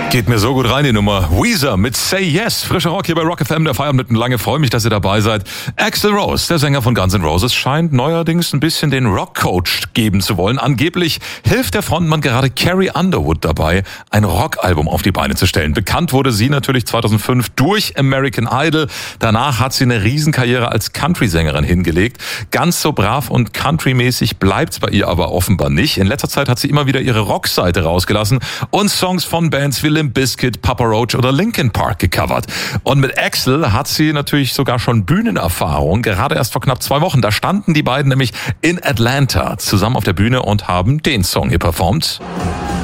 Geht mir so gut rein, die Nummer. Weezer mit Say Yes. Frischer Rock hier bei Rock FM, der Feierabend mit lange. Freue mich, dass ihr dabei seid. Axl Rose, der Sänger von Guns N' Roses, scheint neuerdings ein bisschen den Rock-Coach geben zu wollen. Angeblich hilft der Frontmann gerade Carrie Underwood dabei, ein Rockalbum auf die Beine zu stellen. Bekannt wurde sie natürlich 2005 durch American Idol. Danach hat sie eine Riesenkarriere als Country-Sängerin hingelegt. Ganz so brav und countrymäßig bleibt's bei ihr aber offenbar nicht. In letzter Zeit hat sie immer wieder ihre Rockseite rausgelassen und Songs von Bands wie Limp Bizkit, Papa Roach oder Linkin Park gecovert. Und mit Axl hat sie natürlich sogar schon Bühnenerfahrung, gerade erst vor knapp 2 Wochen. Da standen die beiden nämlich in Atlanta zusammen auf der Bühne und haben den Song hier performt.